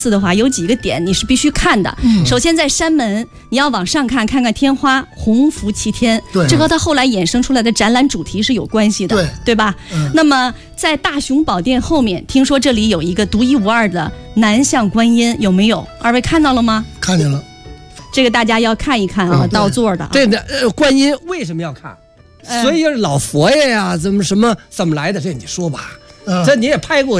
寺的话，有几个点你是必须看的。首先在山门，你要往上看，看看天花，鸿福齐天，这和它后来衍生出来的展览主题是有关系的，对吧？那么在大雄宝殿后面，听说这里有一个独一无二的南向观音，有没有？二位看到了吗？ 看见了。 这个大家要看一看啊，到座的。 对的，观音为什么要看？所以老佛爷呀，怎么来的？这你说吧，这你也拍过。